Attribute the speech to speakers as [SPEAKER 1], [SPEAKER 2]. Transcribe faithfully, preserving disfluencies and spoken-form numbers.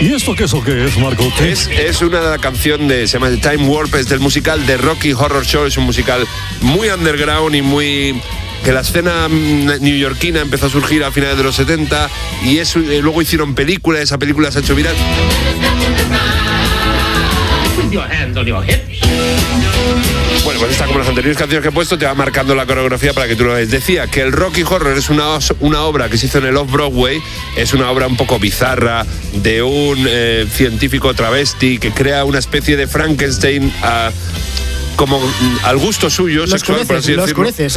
[SPEAKER 1] ¿Y esto qué es o qué es, Marco? ¿Qué?
[SPEAKER 2] Es, es una canción de, se llama The Time Warp, es del musical The Rocky Horror Show, es un musical muy underground y muy... que la escena neoyorquina empezó a surgir a finales de los setenta y es, eh, luego hicieron película, esa película se ha hecho viral. Bueno, pues esta, como las anteriores canciones que he puesto, te va marcando la coreografía para que tú lo veas. Decía que el Rocky Horror es una, una obra que se hizo en el Off-Broadway, es una obra un poco bizarra de un eh, científico travesti que crea una especie de Frankenstein a, como al gusto suyo,
[SPEAKER 3] Los
[SPEAKER 2] sexual,
[SPEAKER 3] conoces,
[SPEAKER 2] por así
[SPEAKER 3] los
[SPEAKER 2] decirlo.
[SPEAKER 3] conoces.